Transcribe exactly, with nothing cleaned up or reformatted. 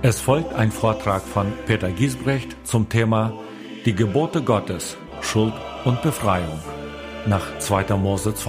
Es folgt ein Vortrag von Peter Giesbrecht zum Thema Die Gebote Gottes, Schuld und Befreiung nach zweiter Mose zwei.